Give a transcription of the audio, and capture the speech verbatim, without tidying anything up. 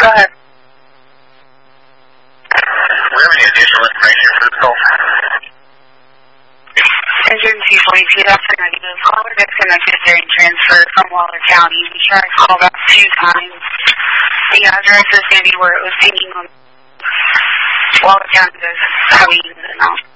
Go ahead. Do we have any additional information for this call? Agency forty-two, that's an idea. Caller disconnected during transfer from Waller County. We tried to call back two times. The address is going to be where it was singing on Waller County. That's how we use it now.